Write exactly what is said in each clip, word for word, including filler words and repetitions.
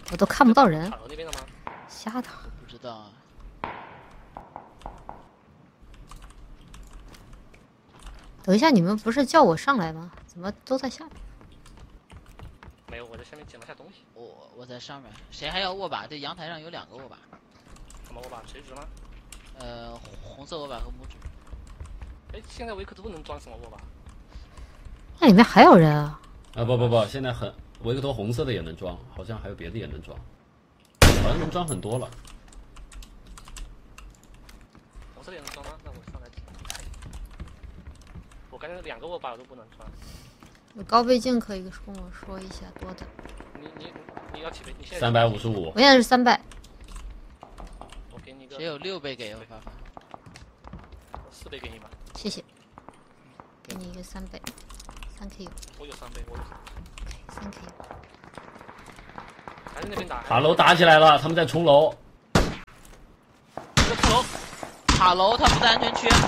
我都看不到人。 塔楼那边的吗？ 瞎打。 不知道啊。 等一下，你们不是叫我上来吗？怎么都在下面？ 没有，我在下面捡了下东西。 我我在上面，谁还要握把？这阳台上有两个握把。 什么握把？垂直吗？ 呃，红色握把和拇指。 哎，现在维克多能装什么握把？ 那里面还有人啊！ 啊不不不，现在很维克多红色的也能装，好像还有别的也能装，好像能装很多了。 红色的也能装吗？那我上来。我刚才两个握把都不能装。 有高倍镜可以跟我说一下多的。 你你你要几倍？你现在三百五十五。 我现在是三百。 我给你一个。 谁有六倍给我发发？ 四倍给你吧。 谢谢。给你一个三倍，三 K 有。 我有三倍，我有三倍。 三 K。 还在那边打。 塔楼打起来了，他们在冲楼。 这个塔楼。 塔楼，它不在安全区。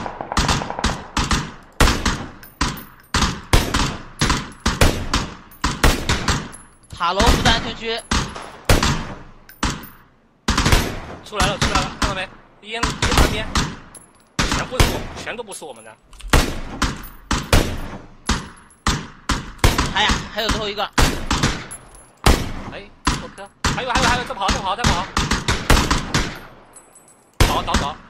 塔楼不在安全区。 出来了，出来了，看到没？烟烟旁边，全部是我，全都不是我们的。 哎呀，还有最后一个。 哎，我靠！还有还有还有，再跑再跑再跑！倒倒倒！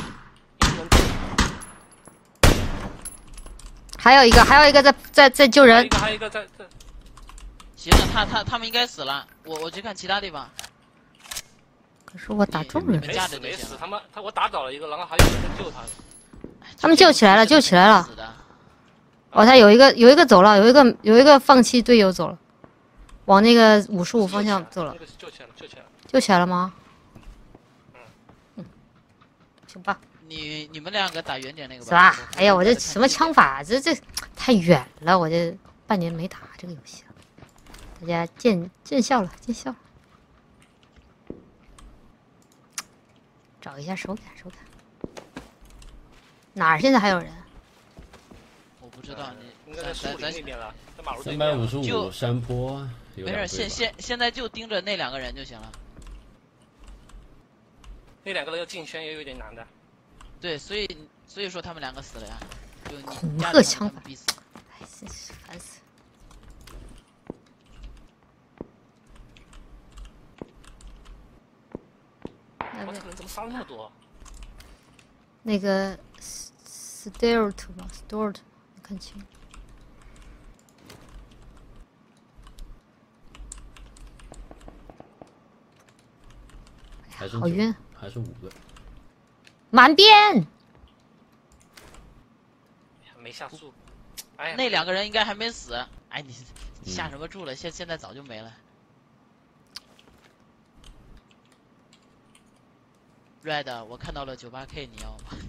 还有一个，还有一个在在在救人。 还有一个还有一个在在。 行了，他他他们应该死了。我我去看其他地方。 可是我打中人。 没死没死，他们他我打倒了一个，然后还有人在救他。 他们救起来了，救起来了。哦，他有一个有一个走了，有一个有一个放弃队友走了，往那个五十五方向走了。 那个是救起来了，救起来了。 救起来了吗？ 嗯嗯，行吧。 你你们两个打远点那个吧。 是吧？哎呀，我这什么枪法，这这太远了，我这半年没打这个游戏了。大家见见笑了，见笑了。找一下手感，手感。哪儿现在还有人？ 我不知道你。 应该在树林那边了，在马路对三面。 百五十五山坡。 没事，现现现在就盯着那两个人就行了。 那两个人要进圈也有点难的。 对，所以所以说他们两个死了呀，就你恐吓枪法， 逼死。 哎，真是烦死。 我这个人怎么杀了那么多？ 那个 Stewart 吧 ，Stewart， 没看清。 还是好晕， 还是五个。 满编。 没下注。哎， 那两个人应该还没死。哎，你下什么注了？现现在早就没了。Red， 我看到了 九八K， 你要吗？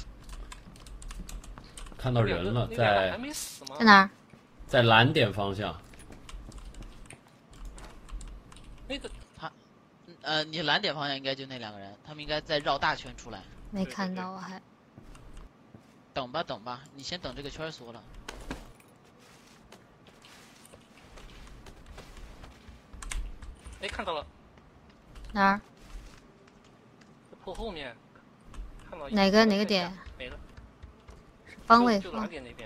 看到人了，在在哪儿？ 在蓝点方向。 那个他，呃，你蓝点方向应该就那两个人，他们应该在绕大圈出来。 没看到，我还。 等吧，等吧，你先等这个圈缩了。 哎，看到了。 哪儿？ 坡后面。看到哪个哪个点？ 没了。 是方位。 就蓝点那边。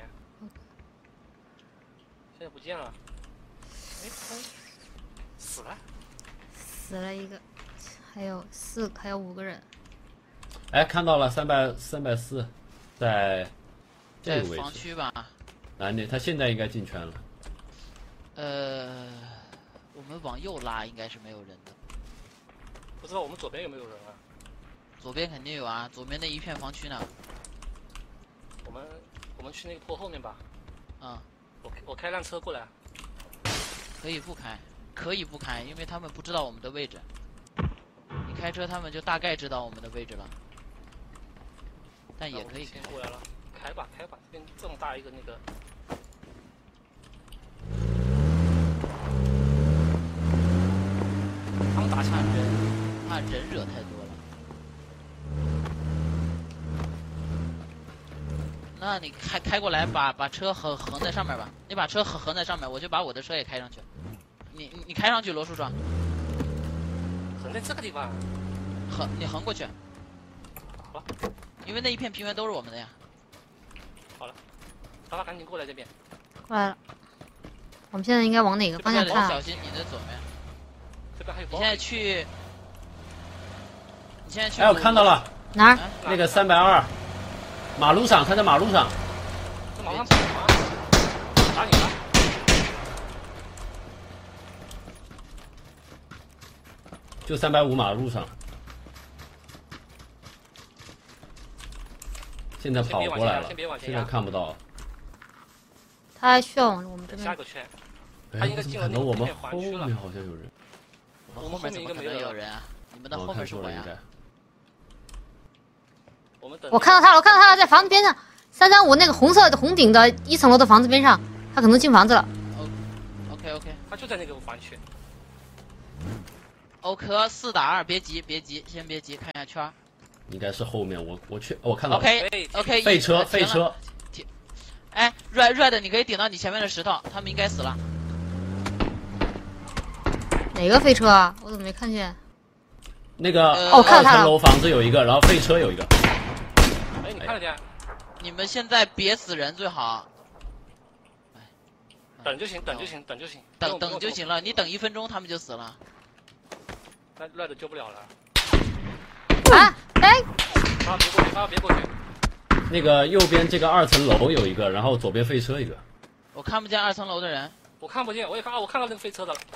现在不见了。哎，死了。 死了一个，还有四，还有五个人。 哎，看到了，三百三百四，在这个位置。 防区吧。 蓝点，他现在应该进圈了。 呃，我们往右拉，应该是没有人的。 不知道我们左边有没有人啊？ 左边肯定有啊，左边那一片防区呢。 我们我们去那个坡后面吧。 嗯。 我我开辆车过来。 可以不开，可以不开，因为他们不知道我们的位置。你开车，他们就大概知道我们的位置了。但也可以开。 过来了，开吧开吧，这边这么大一个那个。 他们打岔人，怕人惹太多了。那你开开过来，把把车横横在上面吧。你把车横横在上面，我就把我的车也开上去。你你你开上去，罗叔叔。 在这个地方。 横，你横过去。 好了， 因为那一片平原都是我们的呀。 好了，爸爸赶紧过来这边。 过来了。我们现在应该往哪个方向看？ 小心你的左面。 这边还有。 你现在去。你现在去。 哎，我看到了。 哪儿？ 那个三百二，马路上，他在马路上。 这马上跑吗？打你了。 就三百五马路上。现在跑过来了，现在看不到。 他还需要往我们这边。 下个圈。 他应该进了那我们后面好像有人。 我们后面怎么可能有人啊？你们的后面是我呀。 我们等。 我看到他了，我看到他了，在房子边上，三三五那个红色的红顶的一层楼的房子边上，他可能进房子了。 OK OK， 他就在那个房区。 欧科四打二，别急别急，先别急，看一下圈。 应该是后面，我我去，我看到了。 OK OK， 废车废车。 哎 ，Red Red， 你可以顶到你前面的石头，他们应该死了。 哪个飞车啊？我怎么没看见？ 那个哦，看到他了。 二层楼房子有一个，然后废车有一个。 哎，你看得见？ 你们现在别死人最好。 等就行，等就行，等就行。 等等就行了，你等一分钟他们就死了。 那赖的救不了了。 啊！哎！ 啊，别过去，啊，别过去。 那个右边这个二层楼有一个，然后左边废车一个。 我看不见二层楼的人。 我看不见，我也看啊，我看到那个废车的了。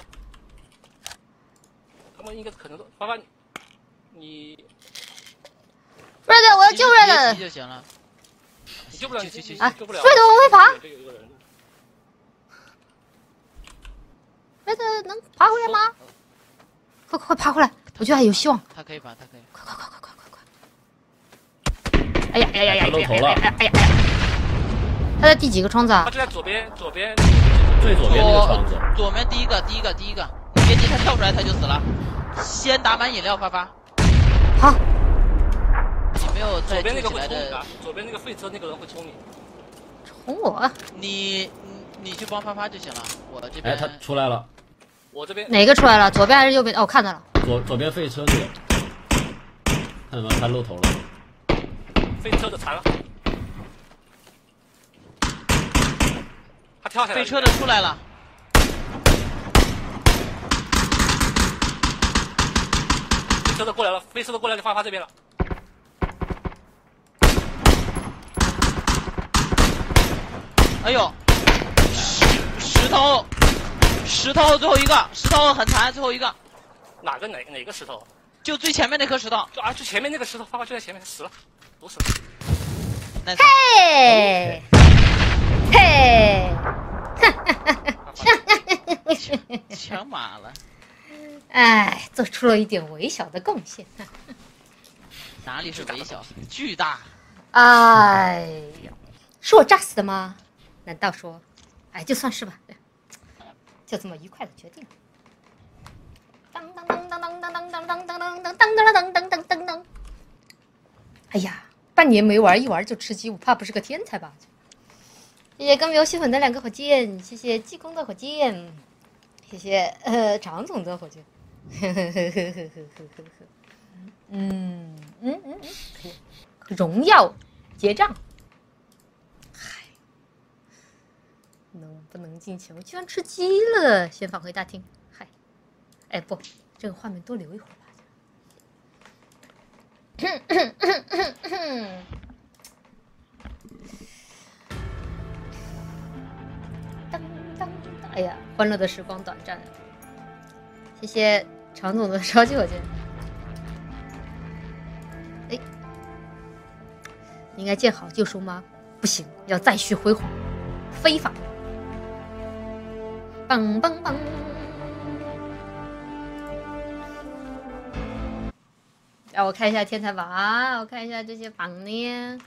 他们应该可能都，爸爸，你。 Red， 我要救 Red 就行了。 你救不了， 去去去啊！ 救不了。 Red， 我会爬。 就有一个人。 Red 能爬回来吗？快快快爬回来！我觉得还有希望。 他可以爬，他可以。 快快快快快快快！哎呀哎呀呀！ 露头了！ 哎呀哎呀！他在第几个窗子啊？ 他就在左边，左边最左边那个窗子。 左面第一个，第一个，第一个。你别急，他跳出来他就死了。先打满饮料，发发。 好。 你没有左边那个会冲你的，左边那个废车那个人会冲你。 冲我？ 你你去帮发发就行了，我这边。 哎，他出来了。 我这边哪个出来了？左边还是右边？哦，我看到了。 左左边废车那个，看到没有？他露头了。 废车的残了。他跳下来。 废车的出来了。 废车的过来了，废车的过来就发发这边了。 哎呦，石石头，石头最后一个，石头很残，最后一个。 哪个哪哪个石头？ 就最前面那颗石头。 就啊，就前面那个石头，发发就在前面，死了，毒死了。 嘿，嘿， 抢马了。 哎，做出了一点微小的贡献。 哪里是微小，巨大。 哎呀，是我炸死的吗？难道说，哎，就算是吧，就这么愉快的决定。当当当当当当当当当当当当当当当当当当。哎呀，半年没玩，一玩就吃鸡，我怕不是个天才吧？谢谢跟游戏粉的两个火箭，谢谢济公的火箭，谢谢呃常总的火箭。呵呵呵呵呵呵呵呵。嗯嗯嗯嗯，可以。荣耀结账。嗨，能不能进去？我居然吃鸡了！先返回大厅。嗨，哎不，这个画面多留一会儿吧。当当当！哎呀，欢乐的时光短暂。谢谢常总的超级火箭。哎，应该见好就收吗？不行，要再续辉煌，非法。棒棒棒！让我看一下天才榜啊，我看一下这些榜呢。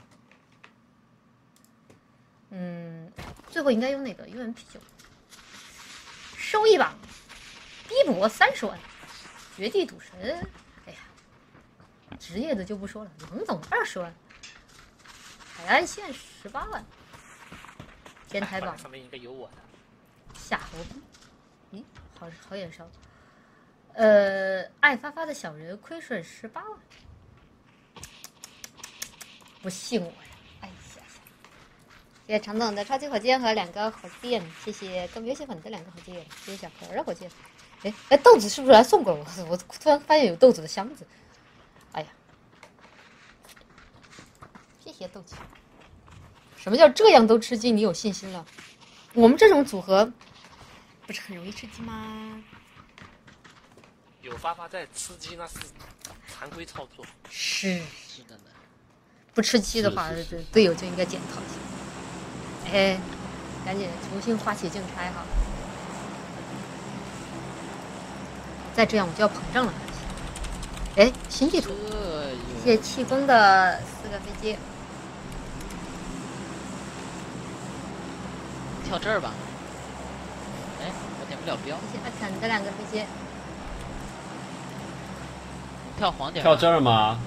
嗯，最后应该有哪个 U M P 九？收益榜，逼博三十万，绝地赌神，哎呀，职业的就不说了，王总二十万，海岸线十八万，天才榜上面应该有我的。 夏侯，咦，好好眼熟。 呃，爱发发的小人亏损十八万，不信我呀！哎呀，谢谢常总的超级火箭和两个火箭，谢谢跟游戏粉的两个火箭，谢谢小可儿的火箭。哎哎，豆子是不是来送过我？我突然发现有豆子的箱子。哎呀，谢谢豆子。什么叫这样都吃鸡？你有信心了？我们这种组合不是很容易吃鸡吗？ 有发发在吃鸡那是常规操作。 是是的呢。 不吃鸡的话， 是是是队友就应该检讨一下。哎，赶紧重新发起竞猜哈！再这样我就要膨胀了。哎，新地图，谢谢气功的四个飞机。 跳这儿吧。哎，我点不了标。 谢谢阿肯的两个飞机。 跳黄点。 跳这儿吗？